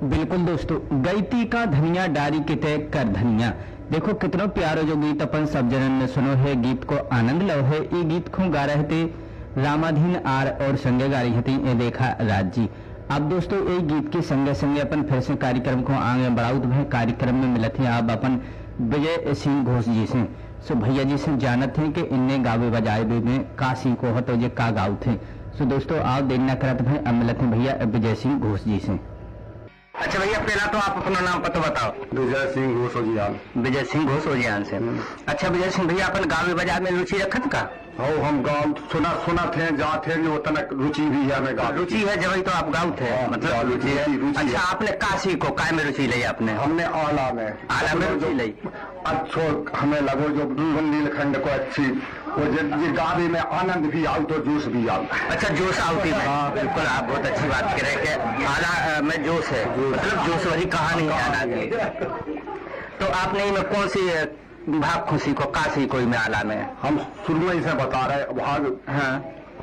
बिल्कुल दोस्तों, गईती का धनिया डारी किते कर धनिया। देखो कितना प्यारो जो गीत अपन सब जनन ने सुनो है, गीत को आनंद लो है। ये गीत को गा रहे थे रामाधीन आर और संगे गा रही थी ये देखा राज जी। अब दोस्तों ये गीत के संगे संगे अपन फिर से कार्यक्रम को आगे बढ़ाउत भय कार्यक्रम में मिलत है आप अपन विजय सिंह घोष जी से। सो भैया जी से जानत है कि इनने गावे बजाए में का सीखो हो तो जे का गाउ थे। सो दोस्तों आओ देखना करत भय अब मिलत है भैया विजय सिंह घोष जी से। अच्छा भैया, पहला तो आप अपना नाम पता बताओ। विजय सिंह घोष ओजियान। विजय सिंह घोष ओजियान से। अच्छा विजय सिंह भैया, अपन गावे बजाए में रुचि रखत का? हो हम गाँव सुना थे जाते हैं, उतना रुचि भी है हमें गाँव। रुचि है जब तो आप गाँव थे, मतलब रुचि है। अच्छा आपने काशी को काय में रुचि ली आपने? हमने आला में रुचि ली। अच्छो हमें लगो जो बुंदेलखंड को अच्छी वो ये गावे में आनंद भी आओ तो जोश भी आओ। अच्छा जोश आउटी है। हाँ बिल्कुल, आप बहुत अच्छी बात कह रहे हैं कि आला में जोश है, मतलब जोश वाली कहानी है आला की। तो आपने में कौन सी भाग खुशी को काशी कोई में आला में? हम शुरू में से बता रहे भाग। हाँ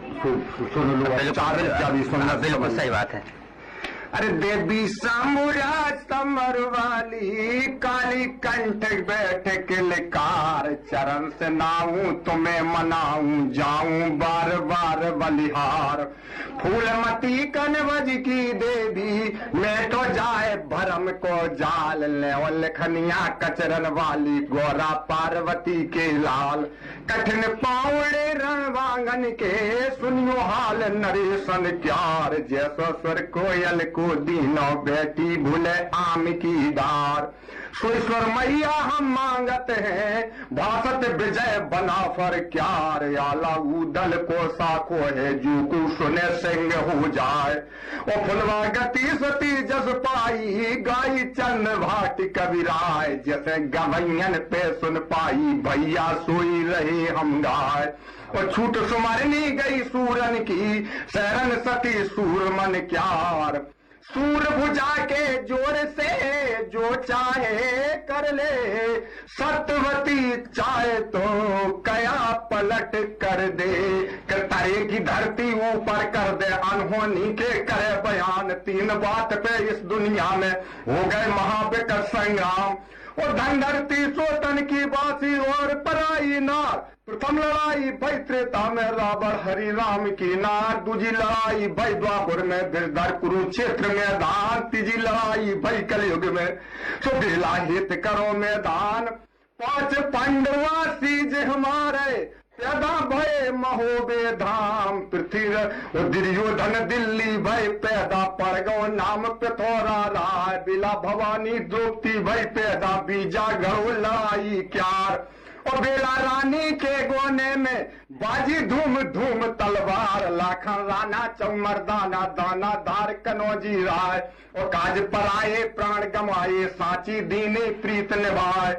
सुन लो, बिल्कुल सही बात है। अरे देवी सामुराज समर वाली काली कंठ बैठ के लिकार, चरण से नाऊं तुम्हें मनाऊं जाऊं बार बार बलिहार। फूलमती कनवज की देवी मैं तो जाए भरम को जाल, लखनिया कचरन वाली गोरा पार्वती के लाल। कठिन पावड़े रणवांगन के सुनियो हाल नरेशन क्यार, जैसो स्वर कोयल को दीनो बेटी भूले आम की दार। सुरेश्वर मैया हम मांगत हैं भाषत विजय बना फर क्यार, आला उदल को साखो है जू को सुने सिंह हो जाए। ओ फुलवा गति सती जस पाई गाई चंद भाट कविराय, जैसे गवैयन पे सुन पाई भैया सोई रहे हम गाय। और छूट सुमरनी गई सूरन की शरण सती सूरमन क्यार। सूर भुजा के जोर से जो चाहे कर ले, सत्यवती चाहे तो कया पलट कर दे। तारे की धरती ऊपर कर दे, अनहोनी के करे बयान। तीन बात पे इस दुनिया में हो गए महाविकट संग्राम। और धनधरती सोतन की बासी और पराई नार। प्रथम लड़ाई भई त्रेता में रावण हरि राम की नार, दूजी लड़ाई भई द्वापर में गिरधर कुरुक्षेत्र मैदान, तीजी लड़ाई भई कलयुग में सुबेला हित करो मैदान। 5 पांडवा सीज हमारे पैदा भय महोबे धाम, पृथ्वी दुर्योधन दिल्ली भय पैदा पड़ गो नाम पिथौरा राय। बिला भवानी द्रौपदी भय पैदा बीजा गढ़ो लड़ाई क्यार। और बेला रानी के गोने में बाजी धूम धूम तलवार, लाखन राना चौमरदाना दाना धार कनौजी राय। और काज पराए प्राण गमाए सांची दीने प्रीत निभाए।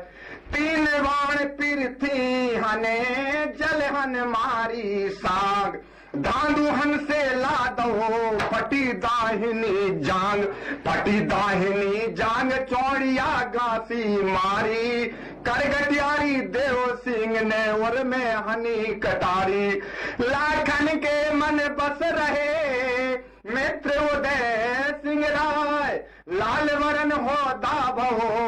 3 बाण पृथ्वी हने जल हन मारी साग, धांधु हन से ला दो फटी दाहिनी जांग। फटी दाहिनी जांग चौड़िया घासी मारी, करगटियारी देव सिंह ने और में हनी कटारी। लाखन के मन बस रहे मित्र उदय सिंह राय, लाल वरन हो दाभो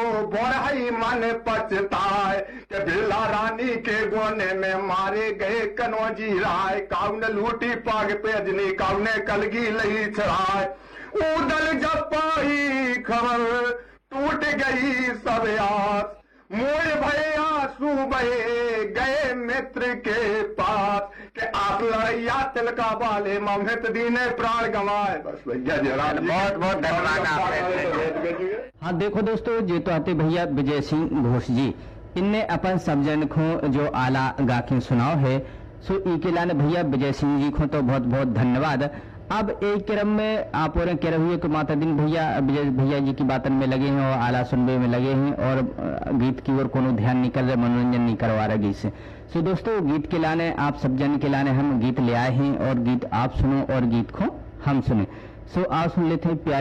बोरहई मन पछताए। के बिरला रानी के गोने में मारे गए कनौजी राय, काउन लूटी पाग पेजनी काउने कलगी लही छड़ाए। उदल जब पाई खबर टूट गई सब आस, मोर भय आंसू बहे गए मित्र के पास। के आप लड़ैया तिलका वाले ममहित दीने प्राण गंवाए। बस भैया बहुत बहुत धन्यवाद। हाँ देखो दोस्तों, ये तो आते भैया विजय सिंह घोष जी, इनने अपन सब जन को जो आला गा के सुनाओ है। सो ई के लाने भैया विजय सिंह जी को तो बहुत बहुत धन्यवाद। अब एक क्रम में आप और कह रहे हुए कि माता दिन भैया विजय भैया जी की बातन में लगे हैं और आला सुनने में लगे हैं और गीत की ओर कोनो ध्यान नहीं कर रहे, मनोरंजन नहीं करवा रहे गीत से। सो दोस्तों गीत के लाने आप सब जन के लाने हम गीत ले आए हैं और गीत आप सुनो और गीत को हम सुने। सो आप सुन लेते हैं प्यार।